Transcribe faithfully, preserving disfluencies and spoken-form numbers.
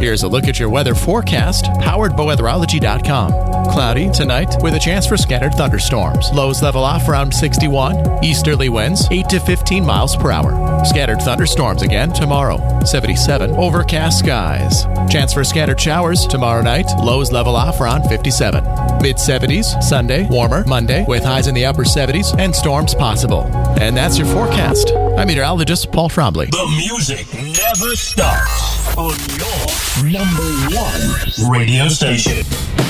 Here's a look at your weather forecast, powered by weatherology dot com. Cloudy tonight with a chance for scattered thunderstorms. Lows level off around sixty-one. Easterly winds eight to fifteen miles per hour. Scattered thunderstorms again tomorrow. seventy-seven. Overcast skies. Chance for scattered showers tomorrow night. Lows level off around fifty-seven. mid seventies Sunday. Warmer Monday with highs in the upper seventies and storms possible. And that's your forecast. I'm meteorologist Paul Trombley. The music never stops on your number one radio station.